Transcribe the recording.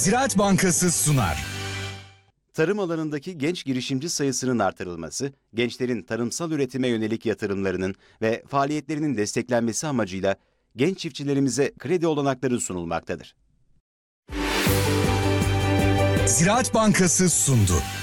Ziraat Bankası sunar. Tarım alanındaki genç girişimci sayısının artırılması, gençlerin tarımsal üretime yönelik yatırımlarının ve faaliyetlerinin desteklenmesi amacıyla genç çiftçilerimize kredi olanakları sunulmaktadır. Ziraat Bankası sundu.